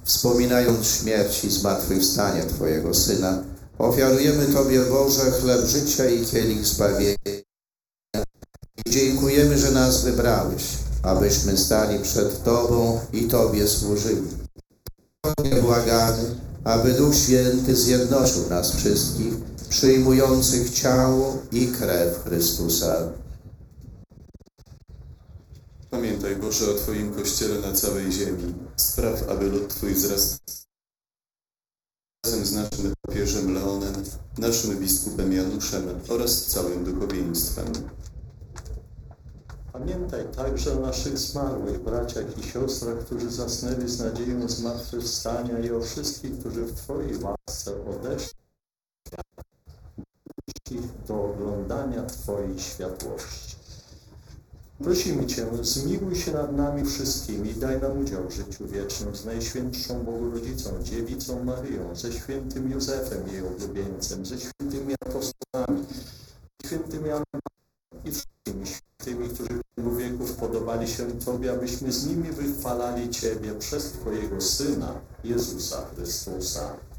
wspominając śmierć i zmartwychwstanie Twojego Syna, ofiarujemy Tobie, Boże, chleb życia i kielich zbawienia. I dziękujemy, że nas wybrałeś, abyśmy stali przed Tobą i Tobie służyli. Błagamy, aby Duch Święty zjednoczył nas wszystkich, przyjmujących ciało i krew Chrystusa. Pamiętaj, Boże, o Twoim Kościele na całej ziemi. Spraw, aby lud Twój wzrastał. Razem z naszym papieżem Leonem, naszym biskupem Januszem oraz całym duchowieństwem. Pamiętaj także o naszych zmarłych braciach i siostrach, którzy zasnęli z nadzieją zmartwychwstania i o wszystkich, którzy w Twojej łasce odeszli do oglądania Twojej światłości. Prosimy Cię, zmiłuj się nad nami wszystkimi i daj nam udział w życiu wiecznym z Najświętszą Bogorodzicą, Dziewicą Maryją, ze świętym Józefem, jej oblubieńcem, ze świętymi apostołami, świętym Janem i wszystkimi świętymi, którzy w ciągu wieków podobali się Tobie, abyśmy z nimi wychwalali Ciebie przez Twojego Syna, Jezusa Chrystusa.